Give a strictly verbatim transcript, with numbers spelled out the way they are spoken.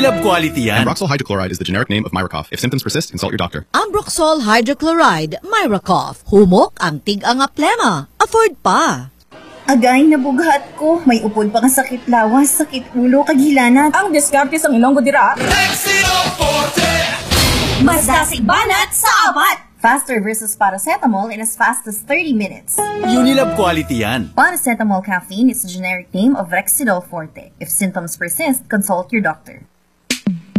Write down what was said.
Unilab quality yan. Ambroxol hydrochloride is the generic name of Myracough. If symptoms persist, consult your doctor. Ambroxol hydrochloride, Myracough. Humok ang tig-ang plema. Afford pa. Agay, nabughat ko. May upod pa nga sakit lawas, sakit ulo, kaghilanat. Ang diskarte sa ilonggo dira. Rexidol Forte! Mas dasig banat sa abat! Faster versus paracetamol in as fast as thirty minutes. Unilab quality yan. Paracetamol caffeine is the generic name of Rexidol Forte. If symptoms persist, consult your doctor.